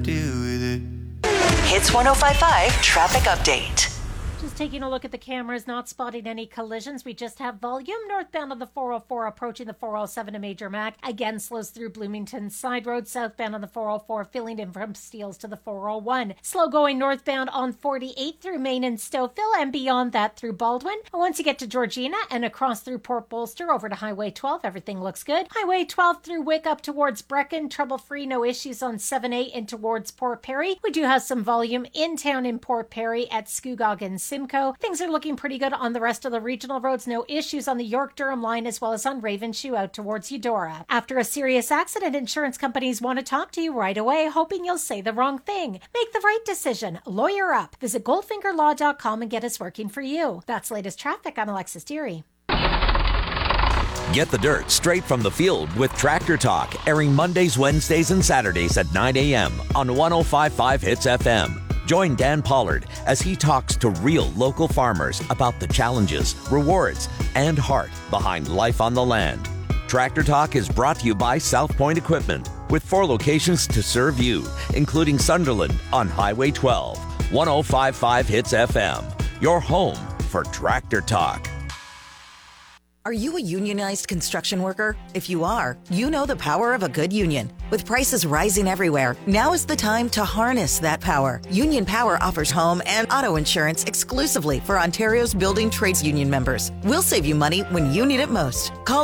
deal with it. Hits 105.5 traffic update. Just taking a look at the cameras, not spotting any collisions. We just have volume northbound on the 404 approaching the 407 to Major Mac. Again, slows through Bloomington Side Road. Southbound on the 404, filling in from Steeles to the 401. Slow going northbound on 48 through Main and Stouffville, and beyond that through Baldwin. And once you get to Georgina and across through Port Bolster over to Highway 12, everything looks good. Highway 12 through Wick up towards Brecken, trouble-free, no issues on 7A and towards Port Perry. We do have some volume in town in Port Perry at Scugog and Simcoe. Things are looking pretty good on the rest of the regional roads. No issues on the York-Durham line as well as on Ravenshoe out towards Eudora. After a serious accident, insurance companies want to talk to you right away, hoping you'll say the wrong thing. Make the right decision. Lawyer up. Visit goldfingerlaw.com and get us working for you. That's latest traffic. I'm Alexis Deary. Get the dirt straight from the field with Tractor Talk, airing Mondays, Wednesdays, and Saturdays at 9 a.m. on 105.5 Hits FM. Join Dan Pollard as he talks to real local farmers about the challenges, rewards, and heart behind life on the land. Tractor Talk is brought to you by South Point Equipment, with 4 locations to serve you, including Sunderland on Highway 12. 105.5 Hits FM, your home for Tractor Talk. Are you a unionized construction worker? If you are, you know the power of a good union. With prices rising everywhere, now is the time to harness that power. Union Power offers home and auto insurance exclusively for Ontario's building trades union members. We'll save you money when you need it most. Call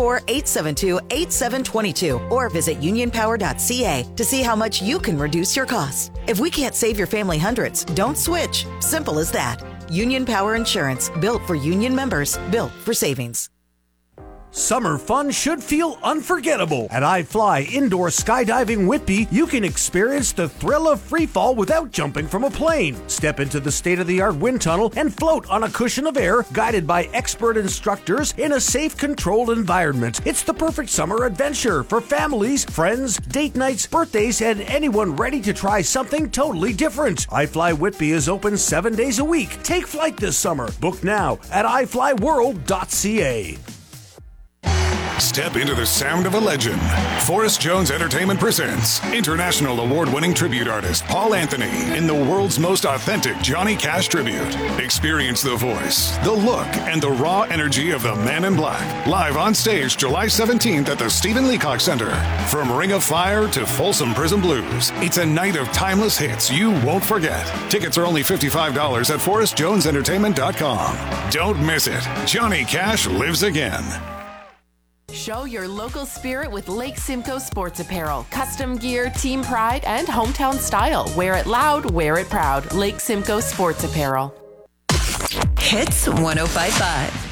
844-872-8722 or visit unionpower.ca to see how much you can reduce your costs. If we can't save your family hundreds, don't switch. Simple as that. Union Power Insurance, built for union members, built for savings. Summer fun should feel unforgettable. At iFly Indoor Skydiving Whitby, you can experience the thrill of freefall without jumping from a plane. Step into the state-of-the-art wind tunnel and float on a cushion of air, guided by expert instructors in a safe, controlled environment. It's the perfect summer adventure for families, friends, date nights, birthdays, and anyone ready to try something totally different. iFly Whitby is open 7 days a week. Take flight this summer. Book now at iflyworld.ca. Step into the sound of a legend. Forrest Jones Entertainment presents international award-winning tribute artist Paul Anthony in the world's most authentic Johnny Cash tribute. Experience the voice, the look, and the raw energy of the Man in Black. Live on stage July 17th at the Stephen Leacock Center. From Ring of Fire to Folsom Prison Blues, it's a night of timeless hits you won't forget. Tickets are only $55 at ForrestJonesEntertainment.com. Don't miss it. Johnny Cash lives again. Show your local spirit with Lake Simcoe Sports Apparel. Custom gear, team pride, and hometown style. Wear it loud, wear it proud. Lake Simcoe Sports Apparel. Hits 105.5.